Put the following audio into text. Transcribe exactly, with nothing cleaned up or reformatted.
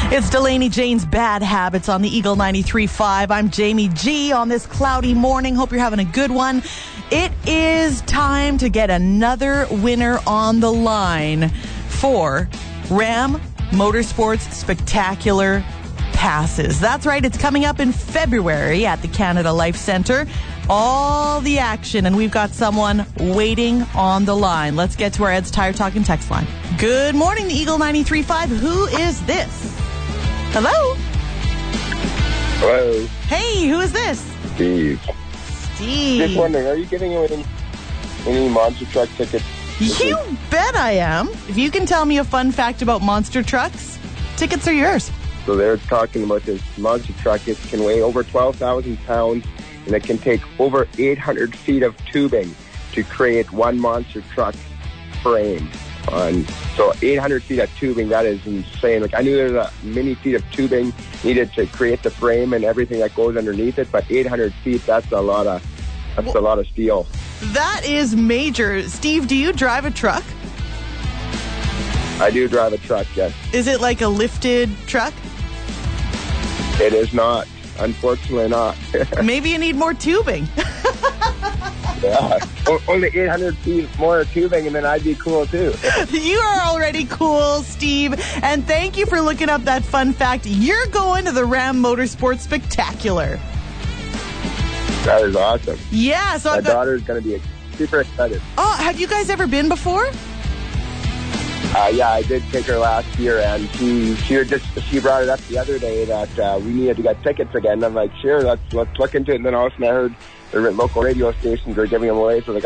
It's Delaney Jane's Bad Habits on the Eagle ninety-three point five. I'm Jamie G on this cloudy morning. Hope you're having a good one. It is time to get another winner on the line for Ram Motorsports Spectacular Passes. That's right. It's coming up in February at the Canada Life Centre. All the action, and we've got someone waiting on the line. Let's get to our Ed's Tire Talk and text line. Good morning, the Eagle ninety-three point five. Who is this? Hello? Hello. Hey, who is this? Steve. Steve. Just wondering, are you getting any, any monster truck tickets? You bet I am. If you can tell me a fun fact about monster trucks, tickets are yours. So they're talking about this monster truck. It can weigh over twelve thousand pounds, and it can take over eight hundred feet of tubing to create one monster truck frame. On so eight hundred feet of tubing, that is insane. Like, I knew there was a many feet of tubing needed to create the frame and everything that goes underneath it, but eight hundred feet, that's a lot of that's well, a lot of steel. That is major. Steve, do you drive a truck? I do drive a truck, yes. Is it like a lifted truck? It is not. Unfortunately not. Maybe you need more tubing. Yeah. O- only eight hundred feet more tubing, and then I'd be cool, too. You are already cool, Steve. And thank you for looking up that fun fact. You're going to the Ram Motorsports Spectacular. That is awesome. Yeah. So My I've got... daughter's going to be super excited. Oh, have you guys ever been before? Uh, yeah, I did take her last year, and she she just she brought it up the other day that uh, we needed to get tickets again. I'm like, sure, let's let's look into it. And then all of a sudden I heard the local radio stations were giving them away, so the